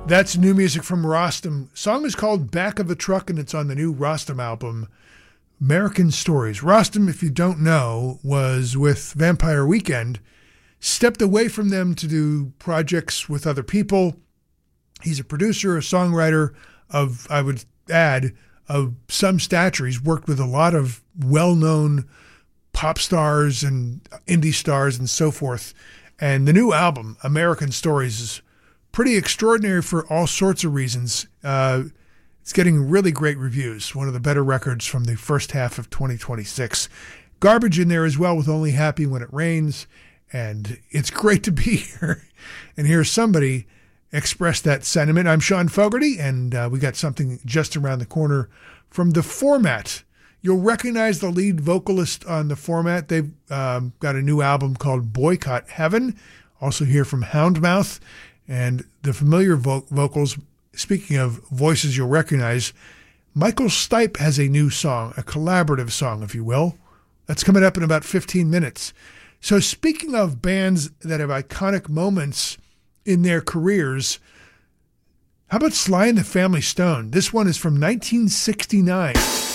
That's new music from Rostam. Song is called Back of a Truck, and it's on the new Rostam album, American Stories. Rostam, if you don't know, was with Vampire Weekend, stepped away from them to do projects with other people. He's a producer, a songwriter of, I would add, of some stature. He's worked with a lot of well-known pop stars and indie stars and so forth. And the new album, American Stories, is pretty extraordinary for all sorts of reasons. It's getting really great reviews. One of the better records from the first half of 2026. Garbage in there as well with Only Happy When It Rains. And it's great to be here and hear somebody express that sentiment. I'm Sean Fogarty, and we got something just around the corner from The Format. You'll recognize the lead vocalist on The Format. They've got a new album called Boycott Heaven. Also hear from Houndmouth. And the familiar vocals, speaking of voices you'll recognize, Michael Stipe has a new song, a collaborative song, if you will. That's coming up in about 15 minutes. So speaking of bands that have iconic moments in their careers, how about Sly and the Family Stone? This one is from 1969.